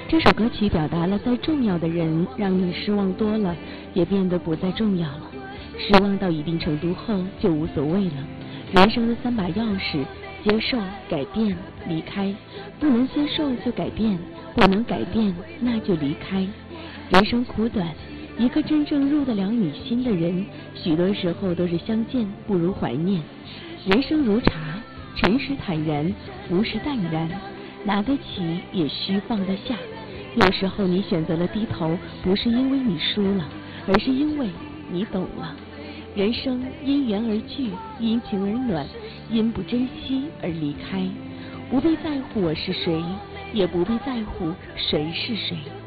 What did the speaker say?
这首歌曲表达了再重要的人让你失望多了，也变得不再重要了。失望到一定程度后就无所谓了。人生的3把钥匙：接受、改变、离开。不能接受就改变，不能改变那就离开。人生苦短，一个真正入得了你心的人，许多时候都是相见不如怀念。人生如茶，诚实坦然，浮世淡然，拿得起也需放得下。有时候你选择了低头，不是因为你输了，而是因为你懂了。人生因缘而聚，因情而暖，因不珍惜而离开。不必在乎我是谁，也不必在乎谁是谁。